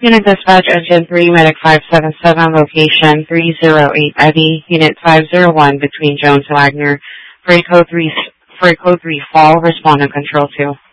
Unit Dispatch Engine 3, Medic 577, location 308 Eddy, Unit 501 between Jones and Wagner, Freight Code 3 Fall, respond on Control 2.